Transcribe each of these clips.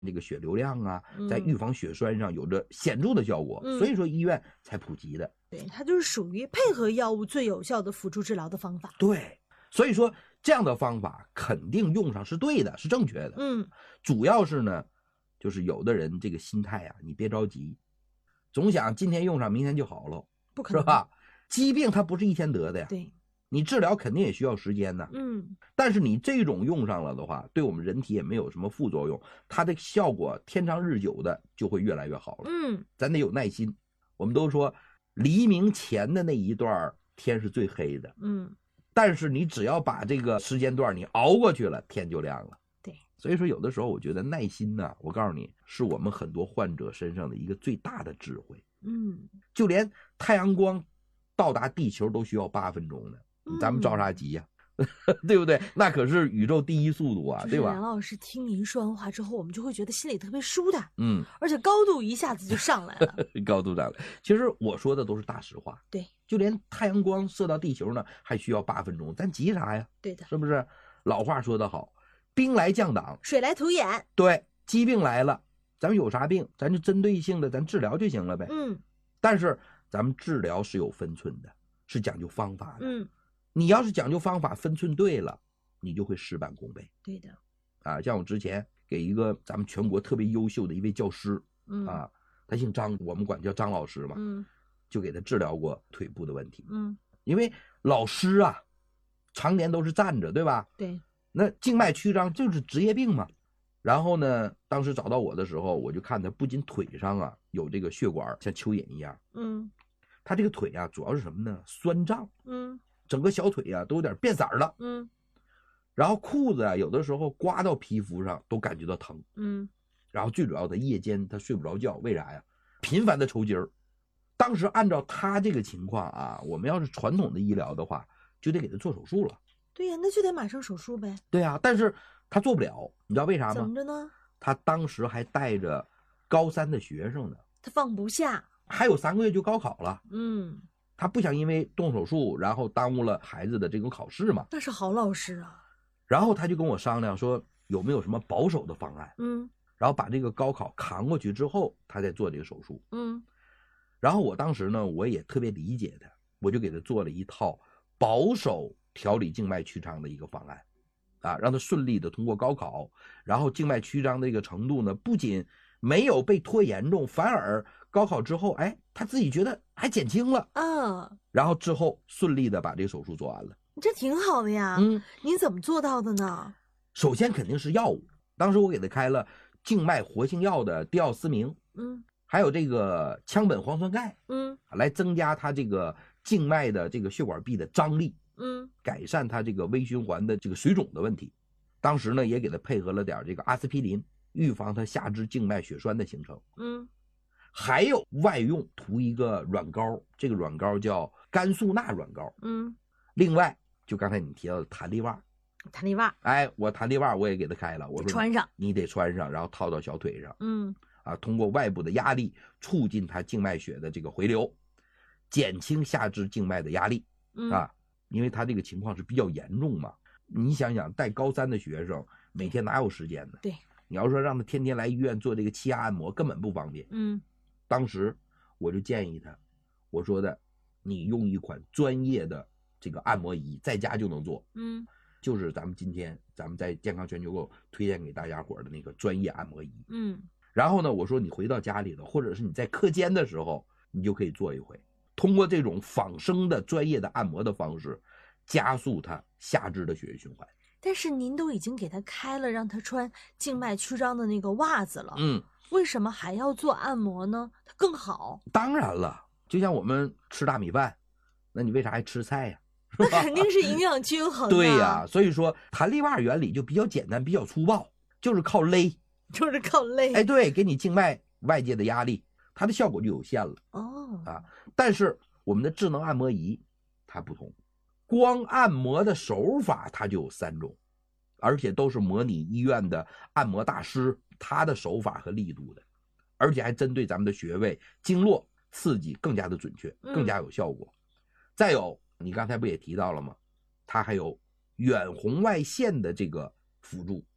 这个血流量啊，在预防血栓上有着显著的效果，所以说医院才普及的。 对，它就是属于配合药物最有效的辅助治疗的方法。 对，所以说这样的方法肯定用上是对的，是正确的。主要是呢，就是有的人这个心态啊，你别着急，总想今天用上明天就好了， 不可能， 是吧？疾病它不是一天得的呀。 对， 你治疗肯定也需要时间呢。但是你这种用上了的话，对我们人体也没有什么副作用，它的效果天长日久的就会越来越好了。咱得有耐心。我们都说黎明前的那一段天是最黑的，但是你只要把这个时间段你熬过去了，天就亮了。 对， 所以说有的时候我觉得耐心呢，我告诉你，是我们很多患者身上的一个最大的智慧。就连太阳光到达地球都需要8分钟呢，咱们着啥急呀？对不对？那可是宇宙第一速度啊，对吧？ 梁老师听您说完话之后，我们就会觉得心里特别舒坦， 而且高度一下子就上来了。 高度上来，其实我说的都是大实话。 对， 就连太阳光射到地球呢，还需要8分钟，咱急啥呀？ 对的， 是不是？老话说得好，兵来将挡， 水来土掩。 对，疾病来了，咱们有啥病，咱就针对性的咱治疗就行了呗。但是咱们治疗是有分寸的，是讲究方法的。你要是讲究方法，分寸对了，你就会事半功倍。 对的。 像我之前给一个咱们全国特别优秀的一位教师，他姓张，我们管叫张老师嘛，就给他治疗过腿部的问题。因为老师啊，常年都是站着，对吧？ 对。 那静脉曲张就是职业病嘛。然后呢，当时找到我的时候，我就看他不仅腿上啊有这个血管像蚯蚓一样，他这个腿啊主要是什么呢？酸胀，整个小腿啊都有点变色了，然后裤子啊有的时候刮到皮肤上都感觉到疼，然后最主要的夜间他睡不着觉，为啥呀？频繁的抽筋儿。当时按照他这个情况啊，我们要是传统的医疗的话，就得给他做手术了。 对呀，那就得马上手术呗。 对呀，但是他做不了，你知道为啥吗？ 怎么着呢？ 他当时还带着高3的学生呢， 他放不下， 还有3个月就高考了。他不想因为动手术然后耽误了孩子的这种考试嘛。 那是好老师啊。 然后他就跟我商量说有没有什么保守的方案，然后把这个高考扛过去之后他再做这个手术。然后我当时呢我也特别理解他，我就给他做了一套保守调理静脉曲张的一个方案让他顺利的通过高考，然后静脉曲张的这个程度呢不仅没有被拖严重，反而高考之后他自己觉得还减轻了然后之后顺利的把这个手术做完了。 这挺好的呀。您怎么做到的呢？ 首先肯定是药物，当时我给他开了静脉活性药的地奥司明，还有这个羟苯磺酸钙，来增加他这个静脉的这个血管壁的张力，改善他这个微循环的这个水肿的问题。当时呢也给他配合了点这个阿司匹林，预防他下肢静脉血栓的形成。还有外用涂一个软膏，这个软膏叫甘素钠软膏。另外就刚才你提到的弹力袜，我弹力袜我也给他开了，我说穿上， 你得穿上，然后套到小腿上。通过外部的压力促进他静脉血的这个回流，减轻下肢静脉的压力因为他这个情况是比较严重嘛。你想想带高3的学生每天哪有时间呢？ 对， 你要说让他天天来医院做这个气压按摩根本不方便。当时我就建议他，我说的你用一款专业的这个按摩仪在家就能做。就是咱们今天咱们在健康全球购推荐给大家伙的那个专业按摩仪。然后呢我说你回到家里头或者是你在课间的时候你就可以做一回，通过这种仿生的专业的按摩的方式加速他下肢的血液循环。 但是您都已经给他开了让他穿静脉曲张的那个袜子了，为什么还要做按摩呢？它更好。 当然了，就像我们吃大米饭，那你为啥还吃菜呀？ 那肯定是营养均衡对呀，所以说弹力袜原理就比较简单比较粗暴，就是靠勒。对，给你静脉外界的压力，它的效果就有限了。但是我们的智能按摩仪它不同，光按摩的手法它就有3种，而且都是模拟医院的按摩大师他的手法和力度的，而且还针对咱们的穴位经络刺激更加的准确，更加有效果。再有你刚才不也提到了吗？它还有远红外线的这个辅助，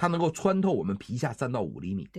它能够穿透我们皮下3到5厘米。